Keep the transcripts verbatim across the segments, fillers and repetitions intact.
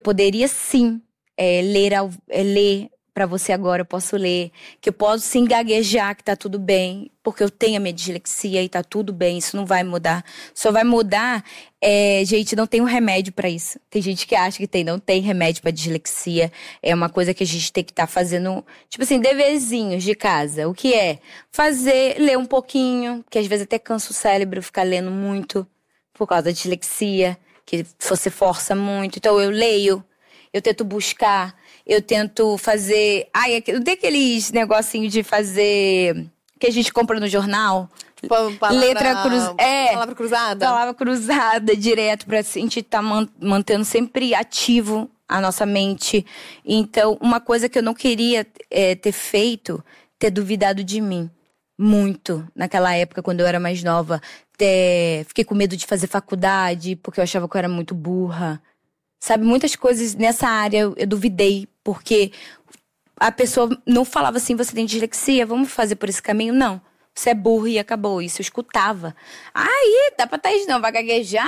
Poderia sim é, ler, ao, é, ler pra você agora, eu posso ler. Que eu posso sim gaguejar, que tá tudo bem. Porque eu tenho a minha dislexia e tá tudo bem, isso não vai mudar. Só vai mudar, é, gente, não tem um remédio pra isso. Tem gente que acha que tem, não tem remédio pra dislexia. É uma coisa que a gente tem que estar tá fazendo, tipo assim, deverzinhos de casa. O que é? Fazer, ler um pouquinho, que às vezes até cansa o cérebro ficar lendo muito por causa da dislexia, que você força muito. Então eu leio, eu tento buscar, eu tento fazer... Ai, tem aqueles negocinhos de fazer... que a gente compra no jornal. Palavra, letra cruz, é, palavra cruzada. Palavra cruzada, direto, pra gente estar tá mantendo sempre ativo a nossa mente. Então, uma coisa que eu não queria é, ter feito, ter duvidado de mim. Muito. Naquela época, quando eu era mais nova. É, fiquei com medo de fazer faculdade, porque eu achava que eu era muito burra. Sabe, muitas coisas nessa área eu, eu duvidei, porque a pessoa não falava assim, você tem dislexia, vamos fazer por esse caminho? Não, você é burro e acabou. Isso eu escutava. Aí, dá pra Thaís não, vai gaguejar.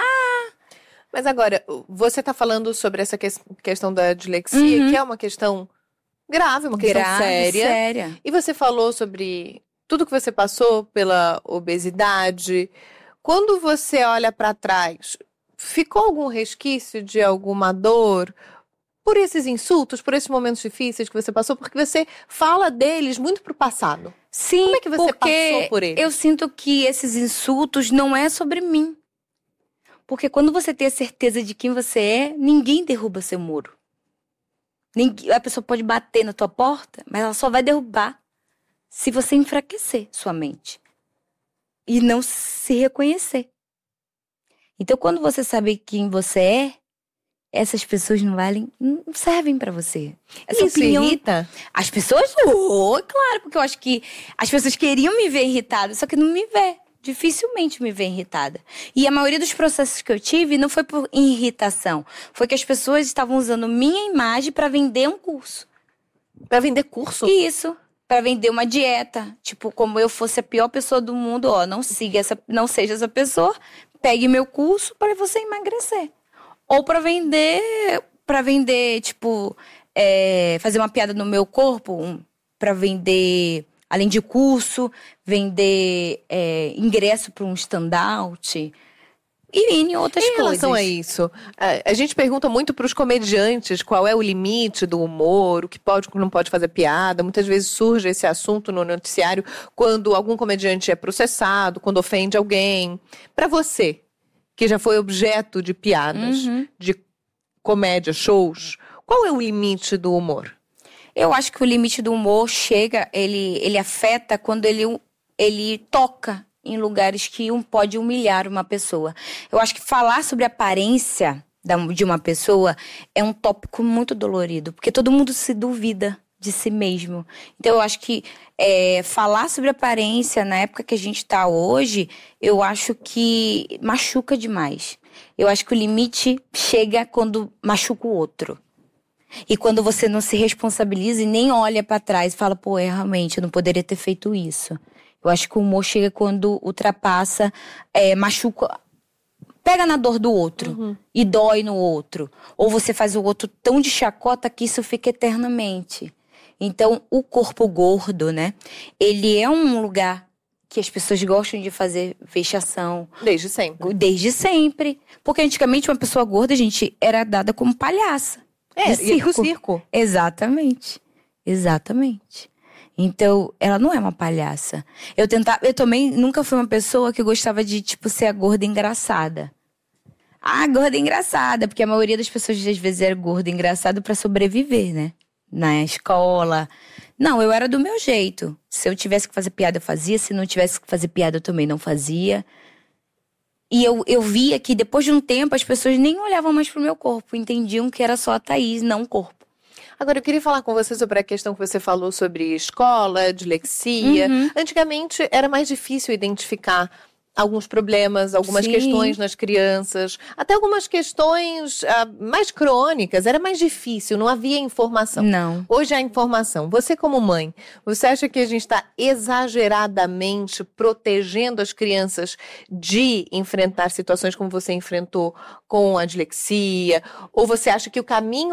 Mas agora, você tá falando sobre essa que- questão da dislexia, Uhum. que é uma questão grave, uma questão Grave, séria. séria. E você falou sobre tudo que você passou pela obesidade. Quando você olha pra trás, ficou algum resquício de alguma dor por esses insultos, por esses momentos difíceis que você passou? Porque você fala deles muito pro passado. Sim, Como é que você porque passou por eles? eu sinto que esses insultos não é sobre mim. Porque quando você tem a certeza de quem você é, ninguém derruba seu muro. Ninguém, a pessoa pode bater na tua porta, mas ela só vai derrubar se você enfraquecer sua mente. E não se reconhecer. Então, quando você sabe quem você é, essas pessoas não valem, não servem pra você. Essa Isso opinião irrita? As pessoas, oh, claro, porque eu acho que as pessoas queriam me ver irritada, só que não me vê. Dificilmente me vê irritada. E a maioria dos processos que eu tive não foi por irritação. Foi que as pessoas estavam usando minha imagem pra vender um curso. Pra vender curso? Isso. Pra vender uma dieta. Tipo, como eu fosse a pior pessoa do mundo, ó, não siga essa, não seja essa pessoa, pegue meu curso para você emagrecer. Ou pra vender, pra vender, tipo, é, fazer uma piada no meu corpo, um, pra vender, além de curso, vender é, ingresso para um stand-out e em outras Em coisas. relação a isso, a, a gente pergunta muito para os comediantes qual é o limite do humor, o que pode e não pode fazer piada. Muitas vezes surge esse assunto no noticiário quando algum comediante é processado, quando ofende alguém. Para você, que já foi objeto de piadas, Uhum. de comédia, shows, qual é o limite do humor? Eu acho que o limite do humor chega, ele, ele afeta quando ele, ele toca em lugares que um pode humilhar uma pessoa. Eu acho que falar sobre a aparência da, de uma pessoa é um tópico muito dolorido, porque todo mundo se duvida de si mesmo. Então eu acho que é, falar sobre aparência na época que a gente está hoje, eu acho que machuca demais. Eu acho que o limite chega quando machuca o outro. E quando você não se responsabiliza e nem olha pra trás e fala, pô, é, realmente, eu não poderia ter feito isso. Eu acho que o humor chega quando ultrapassa, é, machuca, pega na dor do outro, uhum, e dói no outro. Ou você faz o outro tão de chacota que isso fica eternamente. Então, o corpo gordo, né, ele é um lugar que as pessoas gostam de fazer vexação. Desde sempre. Desde sempre. Porque antigamente uma pessoa gorda, gente, era dada como palhaça. É, ia pro circo. Exatamente. Exatamente. Então, ela não é uma palhaça. Eu tentava, eu também nunca fui uma pessoa que gostava de, tipo, ser a gorda engraçada. Ah, gorda engraçada, porque a maioria das pessoas às vezes era gorda engraçada pra sobreviver, né? Na escola. Não, eu era do meu jeito. Se eu tivesse que fazer piada, eu fazia. Se não tivesse que fazer piada, eu também não fazia. E eu, eu via que depois de um tempo as pessoas nem olhavam mais pro meu corpo. Entendiam que era só a Thaís, não o corpo. Agora, eu queria falar com você sobre a questão que você falou sobre escola, dislexia. Uhum. Antigamente era mais difícil identificar alguns problemas, algumas Sim. questões nas crianças, até algumas questões ah, mais crônicas, era mais difícil, não havia informação. Não. Hoje há informação. Você como mãe, você acha que a gente está exageradamente protegendo as crianças de enfrentar situações como você enfrentou com a dislexia? Ou você acha que o caminho